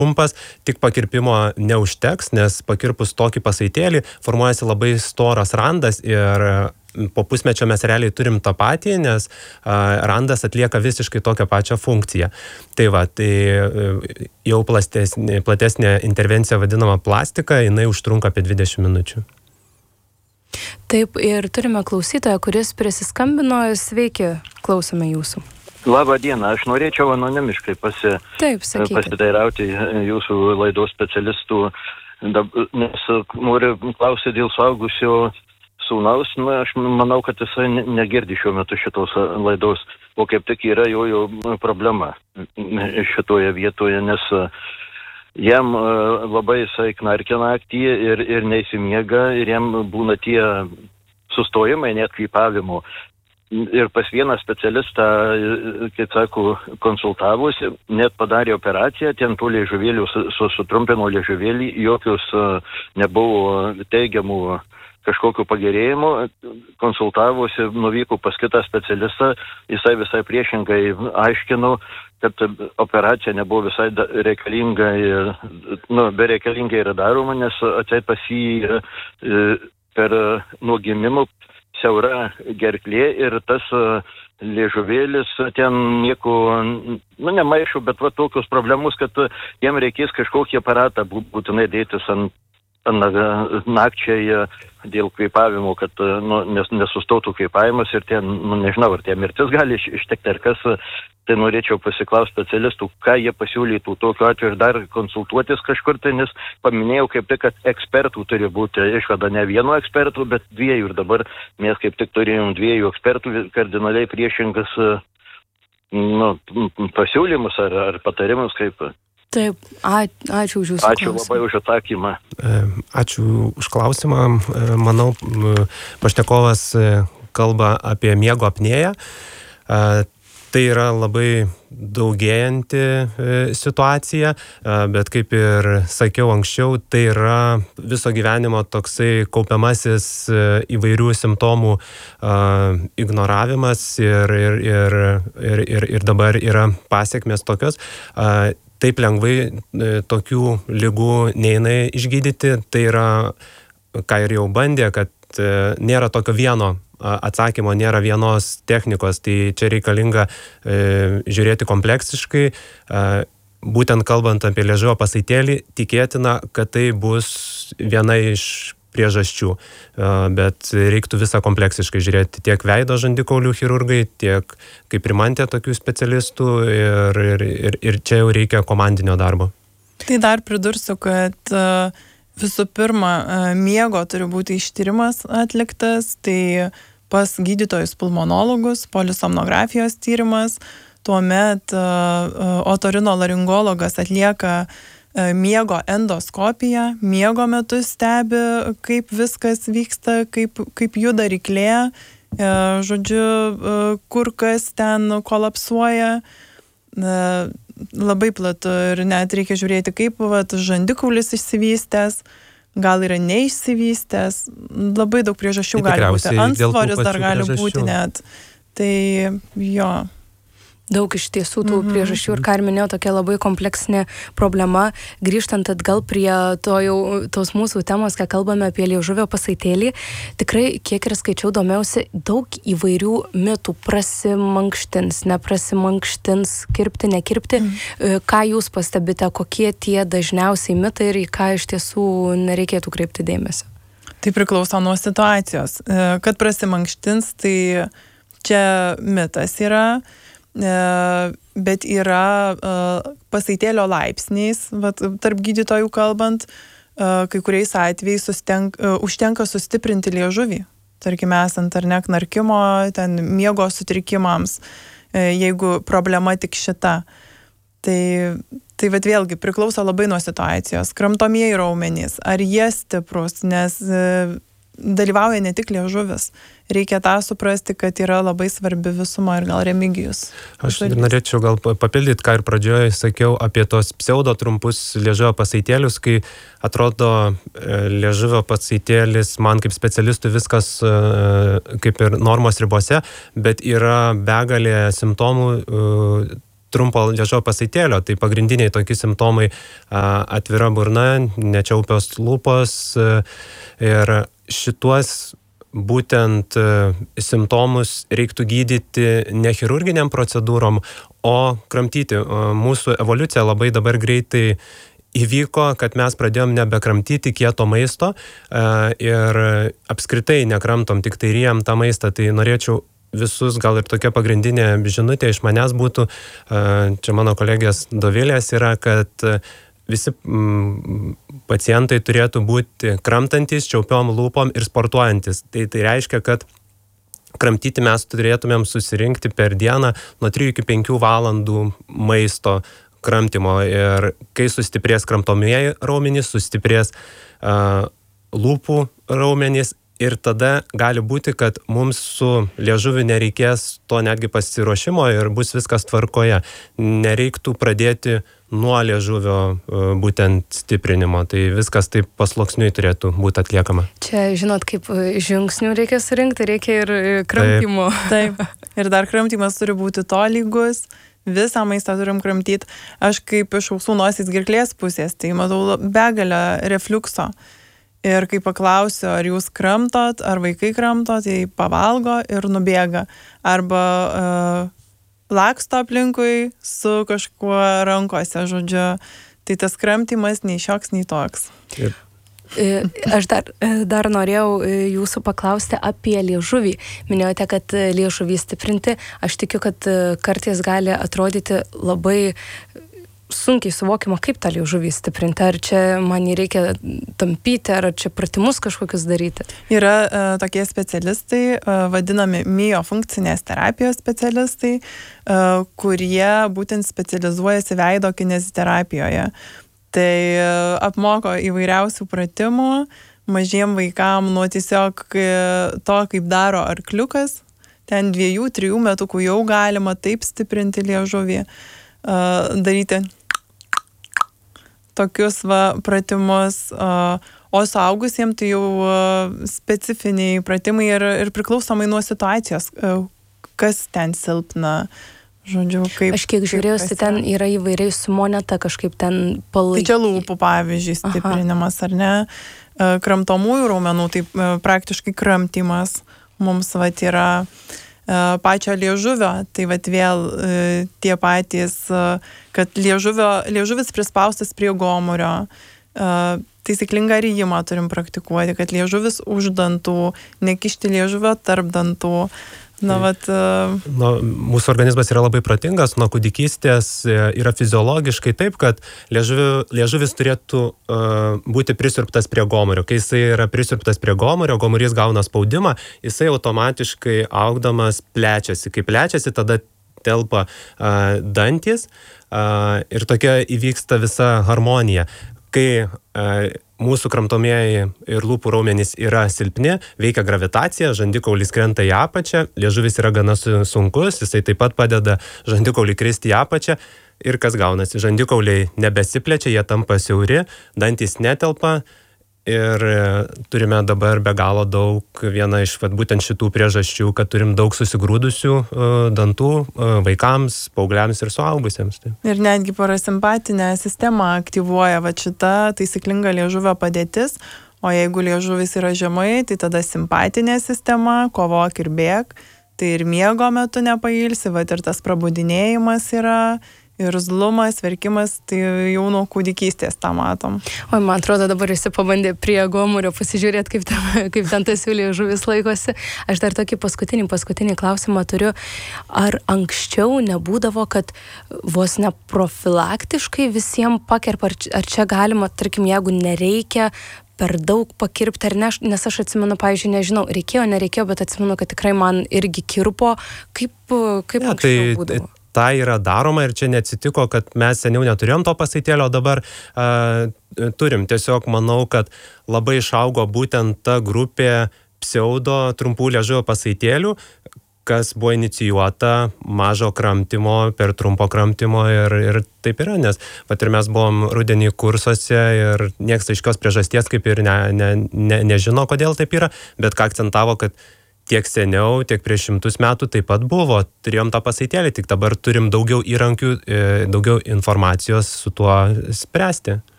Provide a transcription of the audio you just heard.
trumpas, tik pakirpimo neužteks, nes pakirpus tokį pasaitėlį formuojasi labai storas randas ir po pusmečio mes realiai turim tą patį, nes randas atlieka visiškai tokią pačią funkciją. Tai va, tai jau platesnė intervencija vadinama plastika, jinai užtrunka apie 20 minučių. Taip, ir turime klausytoją, kuris prisiskambino. Sveiki, klausome jūsų. Labą dieną, aš norėčiau anonimiškai pasiteirauti jūsų laidos specialistų, nes noriu klausyti dėl suaugusio sūnaus, aš manau, kad jisai negirdi šiuo metu šitos laidos, o kaip tik yra jo problema šitoje vietoje, nes jam labai jisai knarkia naktį ir neįsimiega, ir jam būna tie sustojimai net kvėpavimo. Ir pas vieną specialistą, kaip sako, konsultavosi, net padarė operaciją, ten tų liežuvėlių sutrumpino liežuvėlį, jokios nebuvo teigiamų kažkokiu pagerėjimu, konsultavosi, nuvyko pas kitą specialistą, jisai visai priešingai aiškino, kad operacija nebuvo visai reikalinga ir, bereikalingai yra daroma, nes atseit pas jį per nuo gimimo siaura gerklė ir tas liežuvėlis ten nieko, nemaišo, bet va tokius problemus, kad jam reikės kažkokį aparatą būtinai dėtis ant nakčiai dėl kvėpavimo, kad nesustotų kvėpavimas ir ten, nežinau, ar tie mirtis gali ištekti ar kas, tai norėčiau pasiklausti specialistų, ką jie pasiūlytų tokiu atveju ir dar konsultuotis kažkur, tai nes paminėjau kaip tik, kad ekspertų turi būti išvada ne vieno ekspertų, bet dviejų ir dabar mes kaip tik turėjom dviejų ekspertų kardinaliai priešingas pasiūlymus ar patarimus kaip. Taip, ačiū už jūsų klausimą. Ačiū labai už atsakymą. Ačiū už klausimą. Manau, pašnekovas kalba apie miego apnėją. Tai yra labai daugėjanti situacija, bet kaip ir sakiau anksčiau, tai yra viso gyvenimo toksai kaupiamasis įvairių simptomų ignoravimas ir dabar yra pasiekmės tokios. Taip lengvai tokių ligų neina išgydyti, tai yra, ką ir jau bandė, kad nėra tokio vieno atsakymo, nėra vienos technikos, tai čia reikalinga žiūrėti kompleksiškai, būtent kalbant apie liežuvio pasaitėlį, tikėtina, kad tai bus viena iš priežasčių, bet reiktų visą kompleksiškai žiūrėti tiek veido žandikaulių chirurgai, tiek kaip primantė tokių specialistų ir čia jau reikia komandinio darbo. Tai dar pridursiu, kad visų pirma, miego turi būti ištyrimas atliktas, tai pas gydytojus pulmonologus, polisomnografijos tyrimas, tuomet otorinolaringologas atlieka miego endoskopiją, miego metu stebi, kaip viskas vyksta, kaip juda ryklė, žodžiu, kur kas ten kolapsuoja, labai platu ir net reikia žiūrėti, kaip žandikaulis išsivystęs, gal yra neišsivystęs, labai daug priežasčių gali būti, antsvoris dar gali būti net, tai jo. Daug iš tiesų tų priežasčių ir ką ir minėjau, tokia labai kompleksinė problema. Grįžtant atgal prie tos mūsų temos, kai kalbame apie liežuvio pasaitėlį, tikrai, kiek ir skaičiau, domėjausi, daug įvairių mitų, prasimankštins, neprasimankštins, kirpti, nekirpti. Ką jūs pastebite, kokie tie dažniausiai mitai ir į ką iš tiesų nereikėtų kreipti dėmesio? Tai priklauso nuo situacijos. Kad prasimankštins, tai čia mitas yra, bet yra pasaitėlio laipsniais, tarp gydytojų kalbant, kai kuriais atvejais užtenka sustiprinti liežuvį, tarkime esant ar ne knarkimo, ten miego sutrikimams, jeigu problema tik šita. Tai vėlgi priklauso labai nuo situacijos. Kramtomieji raumenys, ar jie stiprus, nes dalyvauja ne tik liežuvis. Reikia tą suprasti, kad yra labai svarbi visuma ir gal Remigijus. Aš norėčiau gal papildyti, ką ir pradžioje sakiau apie tos pseudo trumpus liežuvio pasaitėlius, kai atrodo liežuvio pasaitėlis man kaip specialistui viskas kaip ir normos ribose, bet yra begalė simptomų trumpo liežuvio pasaitėlio. Tai pagrindiniai tokie simptomai atvira burna, nečiaupios lūpos ir šituos būtent simptomus reiktų gydyti ne chirurginiam procedūrom, o kramtyti. Mūsų evoliucija labai dabar greitai įvyko, kad mes pradėjom nebekramtyti kieto maisto ir apskritai nekramtom, tik tai ryjam tą maistą. Tai norėčiau visus, gal ir tokia pagrindinė žinutė iš manęs būtų, čia mano kolegės Dovilės yra, kad visi pacientai turėtų būti kramtantis, čiaupiom lūpom ir sportuojantis. Tai reiškia, kad kramtyti mes turėtumėm susirinkti per dieną nuo 3 iki 5 valandų maisto kramtimo. Ir kai sustiprės kramtomieji raumenys, sustiprės lūpų raumenys. Ir tada gali būti, kad mums su liežuviu nereikės to netgi pasiruošimo ir bus viskas tvarkoje. Nereiktų pradėti nuo liežuvio būtent stiprinimo. Tai viskas taip pasloksniui turėtų būti atliekama. Čia, žinot, kaip žingsnių reikia surinkti, reikia ir kramtimo. Taip. Ir dar kramtimas turi būti tolygus. Visą maistą turim kramtyti. Aš kaip iš ausų nosies gerklės pusės, tai matau begalę refliukso. Ir kai paklausiu, ar jūs kramtot, ar vaikai kramto, tai pavalgo ir nubėga. Arba laksto aplinkui su kažkuo rankose, žodžiu. Tai tas kramtimas nei šioks, nei toks. Ir aš dar norėjau jūsų paklausti apie liežuvį. Minėjote, kad liežuvį stiprinti. Aš tikiu, kad kartais gali atrodyti labai sunkiai suvokiama, kaip tą liežuvį stiprinti. Ar čia man jį reikia tampyti, ar čia pratimus kažkokius daryti? Yra tokie specialistai, vadinami miofunkcinės terapijos specialistai, kurie būtent specializuojasi veido kineziterapijoje. Tai apmoko įvairiausių pratimų mažiem vaikam nuo tiesiog to, kaip daro arkliukas. Ten 2-3 metukų jau galima taip stiprinti liežuvį, daryti tokius pratimus, o suaugusiems tai jau specifiniai pratimai ir priklausomai nuo situacijos, kas ten silpna. Žodžiu, kaip, aš kiek žiūrėjausi, ten yra įvairiai su moneta kažkaip ten palaikyti. Tai čia lūpų, pavyzdžiui, stiprinimas, ar ne? Kramtomųjų raumenų, tai praktiškai kramtimas mums yra pačio liežuvio, tai vėl tie patys, kad liežuvis prispaustas prie gomurio, taisyklingą rijimą turim praktikuoti, kad liežuvis už dantų, nekišti liežuvio tarp dantų. Mūsų organizmas yra labai protingas, nuo kūdikystės yra fiziologiškai taip, kad liežuvis turėtų būti prisirptas prie gomurio. Kai jisai yra prisirptas prie gomurio, gomurys gauna spaudimą, jisai automatiškai augdamas plečiasi. Kai plečiasi, tada telpa dantys ir tokia įvyksta visa harmonija. Kai mūsų kramtomieji ir lūpų raumenys yra silpni, veikia gravitacija, žandikaulis krenta į apačią, liežuvis yra gana sunkus, jisai taip pat padeda žandikauliui kristi į apačią ir kas gaunasi, žandikauliai nebesiplečia, jie tampa siauri, dantys netelpa ir turime dabar be galo daug, viena iš būtent šitų priežasčių, kad turim daug susigrūdusių dantų vaikams, paaugliams ir suaugusiems. Ir netgi parasimpatinę sistemą aktyvuoja šita taisyklinga liežuvio padėtis, o jeigu liežuvis yra žemai, tai tada simpatinė sistema, kovok ir bėk, tai ir miego metu nepailsi, ir tas prabudinėjimas yra, ir zlumas, verkimas, tai jau nuo kūdikystės tą matom. O man atrodo, dabar esi pabandė prie gomurio pasižiūrėti, kaip ten tas jų liežuvis laikosi. Aš dar tokį paskutinį klausimą turiu. Ar anksčiau nebūdavo, kad vos ne profilaktiškai visiems pakerpa, ar čia galima, tarkim, jeigu nereikia per daug pakirpti, ar ne, nes aš atsimenu, pavyzdžiui, nežinau, nereikėjo, bet atsimenu, kad tikrai man irgi kirpo, kaip anksčiau būdavo. Tai yra daroma ir čia neatsitiko, kad mes seniau neturėjom to pasaitėlio, dabar turim. Tiesiog manau, kad labai išaugo būtent ta grupė pseudo trumpų liežuvio pasaitėlių, kas buvo inicijuota mažo kramtimo per trumpo kramtimo ir taip yra, nes ir mes buvom rudenį kursuose ir nieks aiškios priežasties kaip ir nežino, kodėl taip yra, bet ką akcentavo, kad tiek seniau, tiek prieš 100 metų taip pat buvo. Turėjom tą pasaitėlį, tik dabar turim daugiau įrankių, daugiau informacijos su tuo spręsti.